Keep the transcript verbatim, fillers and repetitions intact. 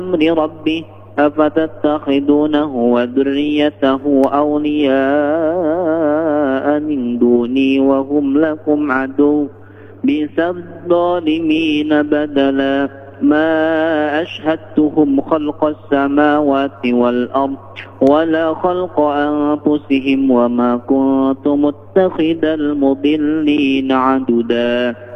أمر ربه أفتتخذونه وذريته أولياء من دوني وهم لكم عدو بئس الظالمين بدلا ما أشهدتهم خلق السماوات والأرض ولا خلق أنفسهم وما كنت متخذ المضلين عددا